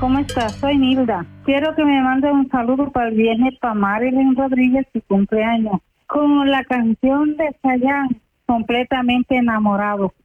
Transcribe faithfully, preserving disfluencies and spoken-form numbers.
¿cómo estás? Soy Nilda. Quiero que me mande un saludo para el viernes para Marilyn Rodríguez, su cumpleaños, con la canción de Chayanne, Completamente Enamorado.